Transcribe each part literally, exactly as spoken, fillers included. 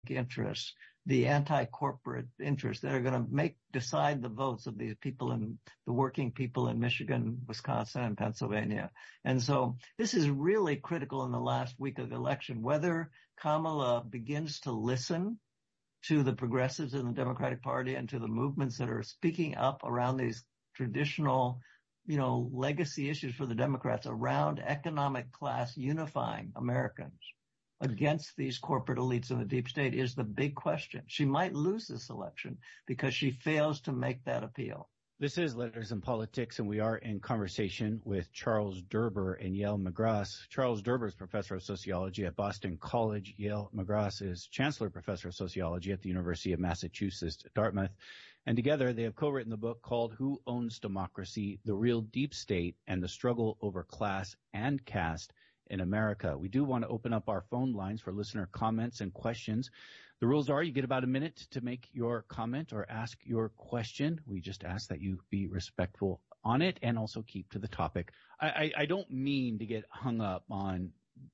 specific interests, the anti-corporate interests that are going to make decide the votes of these people in the working people in Michigan, Wisconsin, and Pennsylvania. And so this is really critical in the last week of the election, whether Kamala begins to listen to the progressives in the Democratic Party and to the movements that are speaking up around these traditional, you know, legacy issues for the Democrats around economic class unifying Americans against these corporate elites in the deep state is the big question. She might lose this election because she fails to make that appeal. This is Letters in Politics, and we are in conversation with Charles Derber and Yael McGrath. Charles Derber is professor of sociology at Boston College. Yael McGrath is chancellor professor of sociology at the University of Massachusetts, Dartmouth. And together they have co-written the book called Who Owns Democracy? The Real Deep State and the Struggle Over Class and Caste in America. We do want to open up our phone lines for listener comments and questions. The rules are you get about a minute to make your comment or ask your question. We just ask that you be respectful on it and also keep to the topic. I, I, I don't mean to get hung up on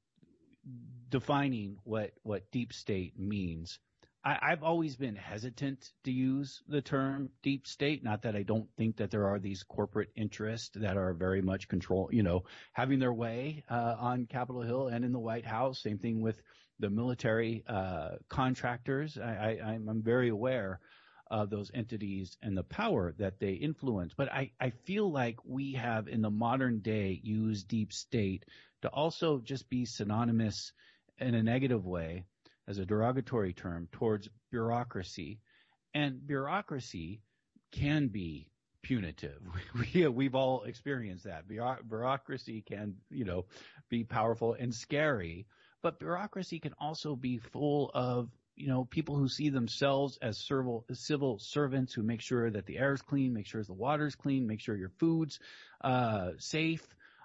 defining what, what deep state means. I, I've always been hesitant to use the term deep state, not that I don't think that there are these corporate interests that are very much control, you know, having their way uh, on Capitol Hill and in the White House. Same thing with the military uh, contractors. I, I, I'm very aware of those entities and the power that they influence. But I, I feel like we have in the modern day used deep state to also just be synonymous in a negative way as a derogatory term towards bureaucracy. And bureaucracy can be punitive. We, we've all experienced that. Bureaucracy can, you know, be powerful and scary, but bureaucracy can also be full of, you know, people who see themselves as civil, civil servants who make sure that the air is clean, make sure the water is clean, make sure your food's uh, safe.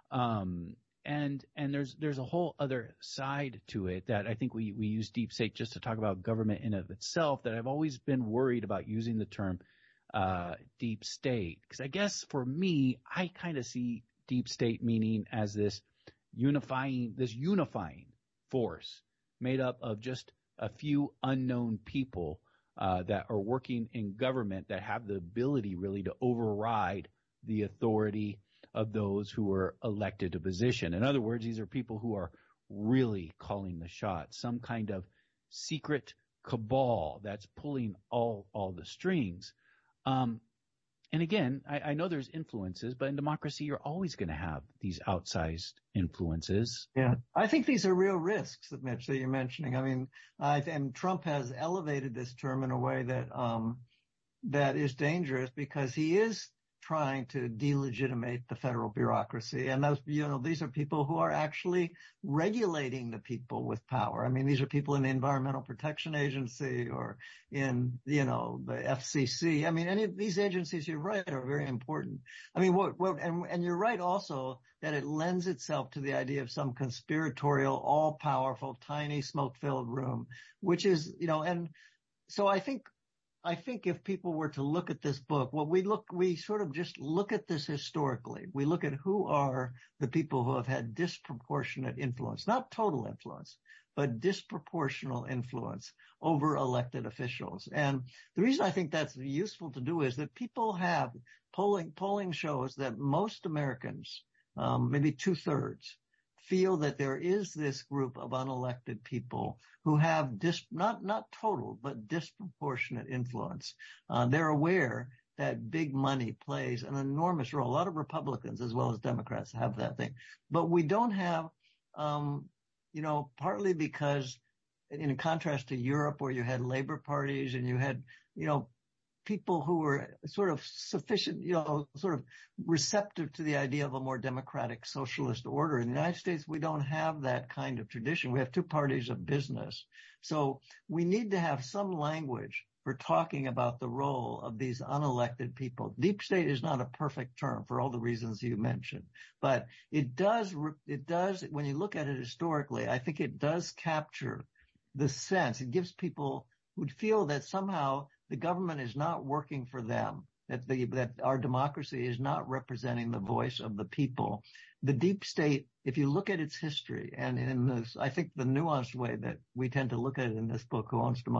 Um, And and there's there's a whole other side to it that I think we, we use deep state just to talk about government in of itself, that I've always been worried about using the term uh, deep state. Because I guess for me, I kind of see deep state meaning as this unifying, this unifying force made up of just a few unknown people uh, that are working in government that have the ability really to override the authority of those who are elected to position. In other words, these are people who are really calling the shots, some kind of secret cabal that's pulling all, all the strings. Um, and again, I, I know there's influences, but in democracy, you're always going to have these outsized influences. Yeah, I think these are real risks, Mitch, that you're mentioning. I mean, I, and Trump has elevated this term in a way that, um, that is dangerous because he is trying to delegitimate the federal bureaucracy. And those, you know, these are people who are actually regulating the people with power. I mean, these are people in the Environmental Protection Agency or in, you know, the F C C. I mean, any of these agencies, you're right, are very important. I mean, what, what, and, and you're right also that it lends itself to the idea of some conspiratorial, all-powerful, tiny, smoke-filled room, which is, you know, and so I think I think if people were to look at this book, well, we look, we sort of just look at this historically. We look at who are the people who have had disproportionate influence, not total influence, but disproportional influence over elected officials. And the reason I think that's useful to do is that people have polling, polling shows that most Americans, um, maybe two thirds, feel that there is this group of unelected people who have dis, not, not total, but disproportionate influence. Uh, they're aware that big money plays an enormous role. A lot of Republicans as well as Democrats have that thing, but we don't have, um, you know, partly because in contrast to Europe where you had labor parties and you had, you know, people who were sort of sufficient, you know, sort of receptive to the idea of a more democratic socialist order. In the United States, we don't have that kind of tradition. We have two parties of business. So we need to have some language for talking about the role of these unelected people. Deep state is not a perfect term for all the reasons you mentioned, but it does, it does, when you look at it historically, I think it does capture the sense. It gives people who feel that somehow the government is not working for them, that the, that our democracy is not representing the voice of the people. The deep state, if you look at its history and in this, I think the nuanced way that we tend to look at it in this book, Who Owns Democracy?